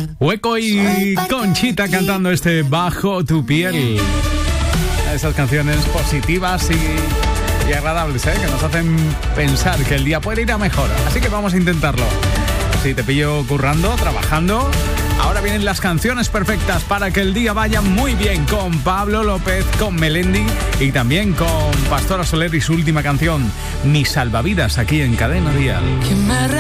Hueco y Conchita cantando Bajo tu piel. Esas canciones positivas y agradables, que nos hacen pensar que el día puede ir a mejor. Así que vamos a intentarlo. Si te pillo currando, trabajando, ahora vienen las canciones perfectas para que el día vaya muy bien, con Pablo López, con Melendi y también con Pastora Soler y su última canción, Mi Salvavidas, aquí en Cadena Dial.